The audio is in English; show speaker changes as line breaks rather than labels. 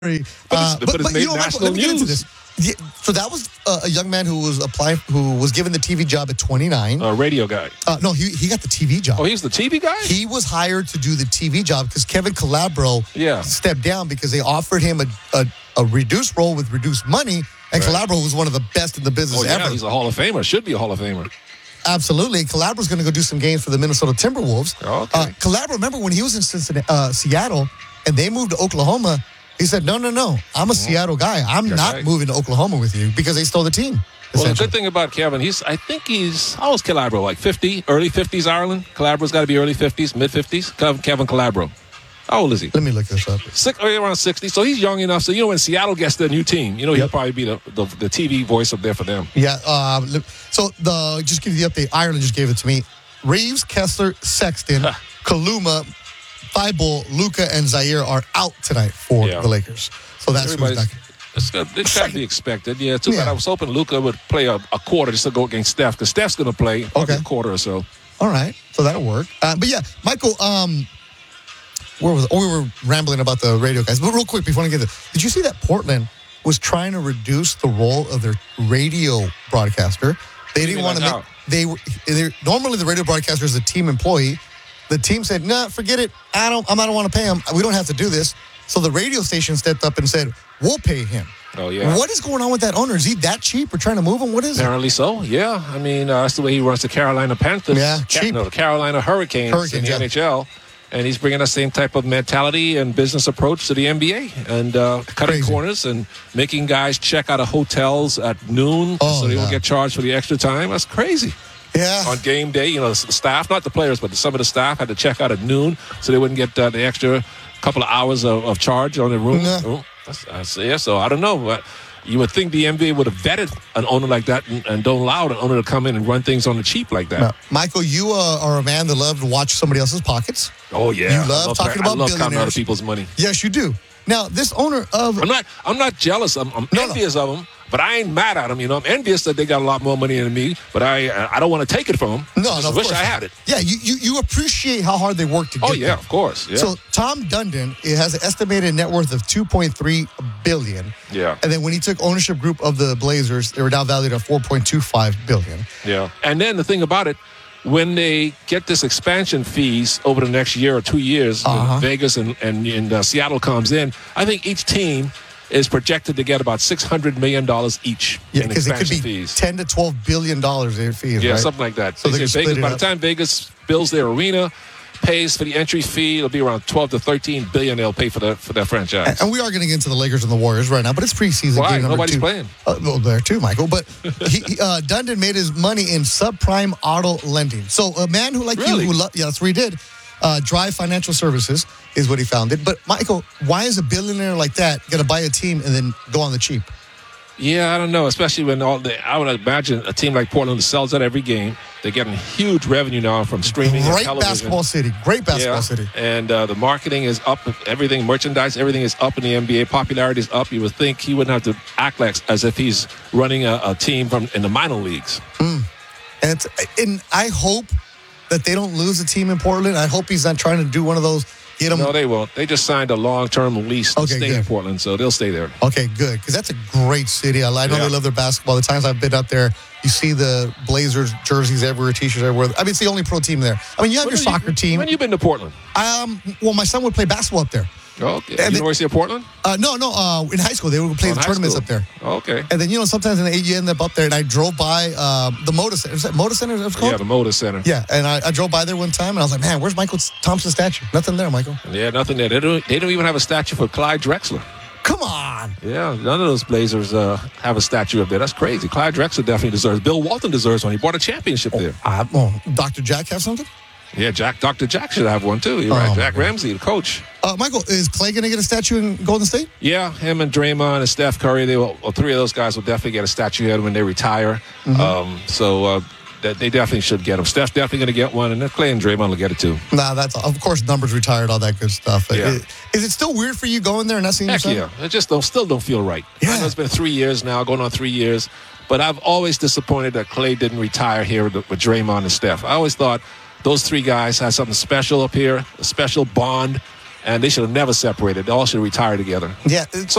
But it's made national
let me get into
news.
this. Yeah, so that was a young man who was given the TV job at 29.
A radio guy.
No, he got the TV job.
Oh, he's the TV guy?
He was hired to do the TV job because Kevin Calabro stepped down because they offered him a reduced role with reduced money, and Calabro was one of the best in the business ever.
He's a Hall of Famer. Should be a Hall of Famer.
Absolutely. Calabro's going to go do some games for the Minnesota Timberwolves.
Okay.
Calabro, remember when he was in Seattle and they moved to Oklahoma, he said, no, I'm a Seattle guy. I'm not moving to Oklahoma with you because they stole the team.
Well, the good thing about Kevin, I think he's, how old is Calabro? Like 50, early 50s Ireland? Calabro's got to be early 50s, mid 50s. Kevin Calabro. How old is he?
Let me look this up.
Around 60. So he's young enough. So, when Seattle gets their new team, he'll probably be the TV voice up there for them.
Yeah. Just give you the update. Ireland just gave it to me. Reeves, Kessler, Sexton, Kaluma, Thibault, Luka, and Zaire are out tonight for the Lakers. So that's who's back.
It can't be expected. Yeah, too bad. I was hoping Luka would play a quarter just to go against Steph, because Steph's going to play a quarter or so.
All right. So that'll work. But yeah, Michael, where was it? Oh, we were rambling about the radio guys. But real quick, before I get this, did you see that Portland was trying to reduce the role of their radio broadcaster? They didn't want to make. Normally, the radio broadcaster is a team employee. The team said, "Nah, forget it. I don't want to pay him. We don't have to do this." So the radio station stepped up and said, "We'll pay him."
Oh yeah.
What is going on with that owner? Is he that cheap? We're trying to move him. What is it?
Apparently so. Yeah. I mean, that's the way he runs the Carolina Panthers.
Yeah, cheap.
The Carolina Hurricanes in the NHL. And he's bringing the same type of mentality and business approach to the NBA, and cutting corners and making guys check out of hotels at noon so they won't get charged for the extra time. That's crazy.
Yeah.
On game day, the staff, not the players, but some of the staff had to check out at noon so they wouldn't get the extra couple of hours of charge on the room.
Yeah.
So I don't know. But you would think the NBA would have vetted an owner like that and don't allow an owner to come in and run things on the cheap like that.
Now, Michael, you are a man that loves to watch somebody else's pockets.
Oh, yeah.
You love talking about billionaires.
Counting other people's money.
Yes, you do. Now, this owner of...
I'm not jealous. I'm envious of them, but I ain't mad at them. I'm envious that they got a lot more money than me, but I don't want to take it from them.
No,
I wish I had it.
Yeah, you appreciate how hard they work to get
Oh, yeah,
there.
of course. Yeah.
So Tom Dundon has an estimated net worth of $2.3 billion.
Yeah.
And then when he took ownership group of the Blazers, they were now valued at $4.25 billion.
Yeah. And then the thing about it, when they get this expansion fees over the next year or 2 years, when Vegas and Seattle comes in, I think each team is projected to get about $600 million each in
because it could
expansion
be
fees.
$10 to $12 billion in fees,
Yeah,
right?
something like that.
So
They
they
say
split
Vegas, by
it
the
up.
time Vegas builds their arena, pays for the entry fee, it'll be around $12 to $13 billion they'll pay for their franchise.
And we are going to get into the Lakers and the Warriors right now, but it's preseason
Why?
game number
Nobody's
2.
playing.
Well, there too, Michael. But Dundon made his money in subprime auto lending. So a man who, like
Really?
you, that's what he did. Drive Financial Services is what he founded. But Michael, why is a billionaire like that going to buy a team and then go on the cheap?
Yeah, I don't know, especially when I would imagine a team like Portland sells out every game. They're getting huge revenue now from streaming and
Great
television.
basketball city. Great basketball city.
And the marketing is up. Everything, merchandise, everything is up in the NBA. Popularity is up. You would think he wouldn't have to act like as if he's running a team in the minor leagues.
And I hope that they don't lose a team in Portland. I hope he's not trying to do one of those.
No, they won't. They just signed a long-term lease to stay in Portland, so they'll stay there.
Okay, good, because that's a great city. I know they love their basketball. The times I've been up there, you see the Blazers jerseys everywhere, T-shirts everywhere. I mean, it's the only pro team there. I mean, you have your soccer team.
When have you been to Portland?
Well, my son would play basketball up there.
Okay. University of Portland?
No. In high school, they would play the tournaments up there.
Okay.
And then, sometimes you end up there, and I drove by the Moda Center. Is that Moda Center? It's called?
Yeah, the Moda Center.
Yeah, and I drove by there one time, and I was like, man, where's Michael Thompson's statue? Nothing there, Michael.
Yeah, nothing there. They don't even have a statue for Clyde Drexler.
Come on.
Yeah, none of those Blazers have a statue up there. That's crazy. Clyde Drexler definitely deserves. Bill Walton deserves one. He bought a championship there.
Dr. Jack have something?
Yeah, Dr. Jack should have one, too. You're right. Jack Ramsey, the coach.
Michael, is Clay going to get a statue in Golden State?
Yeah, him and Draymond and Steph Curry, three of those guys will definitely get a statue head when they retire. They definitely should get them. Steph's definitely going to get one, and Clay and Draymond will get it, too.
Nah, that's, of course, numbers retired, all that good stuff.
Yeah.
Is it still weird for you going there and not seeing your son?
Yeah. It just still don't feel right.
Yeah.
I know it's been 3 years now, going on 3 years, but I've always disappointed that Clay didn't retire here with Draymond and Steph. I always thought those three guys had something special up here, a special bond, and they should have never separated. They all should have retired together.
Yeah.
So